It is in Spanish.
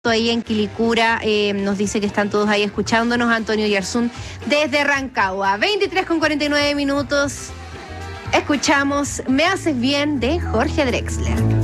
ahí en Quilicura, nos dice que están todos ahí escuchándonos. Antonio Yarzún desde Rancagua. 23:49. Escuchamos Me haces bien de Jorge Drexler.